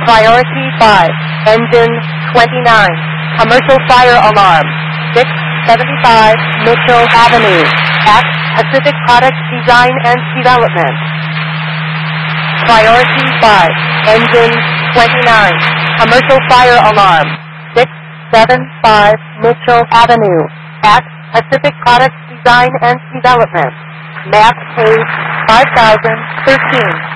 Priority 5, engine 29, commercial fire alarm, 675 Mitchell Avenue, at Pacific Product Design and Development. Priority 5, engine 29, commercial fire alarm, 675 Mitchell Avenue, at Pacific Product Design and Development. Map page 5013.